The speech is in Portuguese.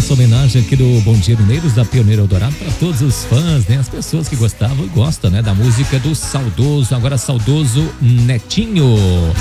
nossa homenagem aqui do Bom Dia Mineiros, da Pioneira Eldorado, para todos os fãs, né? As pessoas que gostavam e gostam, né? Da música do saudoso, agora saudoso Netinho.